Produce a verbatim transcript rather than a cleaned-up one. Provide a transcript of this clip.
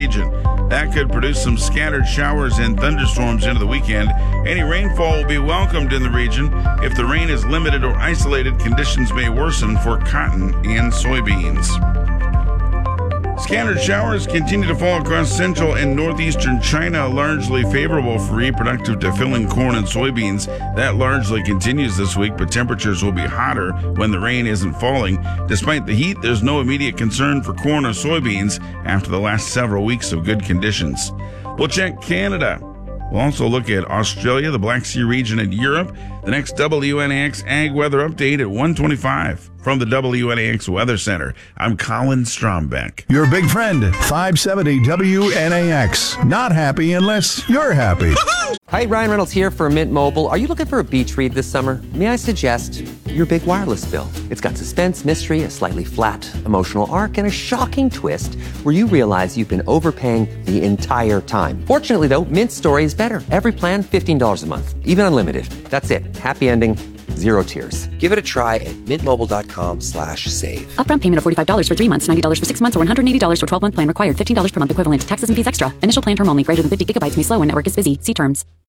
region. That could produce some scattered showers and thunderstorms into the weekend. Any rainfall will be welcomed in the region. If the rain is limited or isolated, conditions may worsen for cotton and soybeans. Scattered showers continue to fall across central and northeastern China, largely favorable for reproductive to filling corn and soybeans. That largely continues this week, but temperatures will be hotter when the rain isn't falling. Despite the heat, there's no immediate concern for corn or soybeans after the last several weeks of good conditions. We'll check Canada. We'll also look at Australia, the Black Sea region, and Europe. The next W N A X Ag Weather Update at one twenty-five. From the W N A X Weather Center, I'm Colin Strombeck. Your big friend, five seventy W N A X. Not happy unless you're happy. Hi, Ryan Reynolds here for Mint Mobile. Are you looking for a beach read this summer? May I suggest your big wireless bill? It's got suspense, mystery, a slightly flat emotional arc, and a shocking twist where you realize you've been overpaying the entire time. Fortunately, though, Mint's story is better. Every plan, fifteen dollars a month, even unlimited. That's it. Happy ending. Zero tears. Give it a try at mintmobile.com slash save. Upfront payment of forty-five dollars for three months, ninety dollars for six months, or one hundred eighty dollars for twelve-month plan required. fifteen dollars per month equivalent. Taxes and fees extra. Initial plan term only. Greater than fifty gigabytes may slow when network is busy. See terms.